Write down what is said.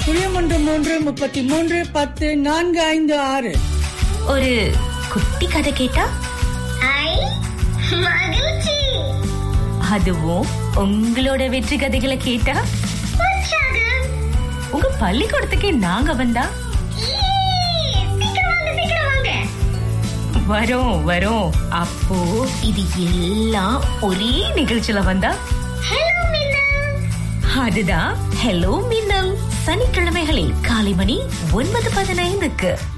01333104556. ஒரு குட்டி கதை கேட்டா மகிழ்ச்சி. அதுவும் உங்களோட வெற்றி கதைகளை கேட்டா உற்சாகம். உங்க பள்ளிக்கூடத்துக்கே நாங்க வந்தா சீக்கிரம் வாங்க. வரோம். அப்போ இது எல்லாம் ஒரே நிகழ்ச்சியில வந்தா ஹலோ மின்னல். அதுதான் ஹலோ மின்னல். சனிக்கிழமைகளில் காலை மணி 9:15.